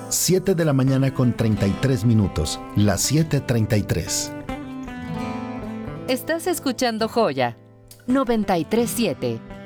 7 de la mañana con 33 minutos, las 7:33. Estás escuchando Joya 93.7.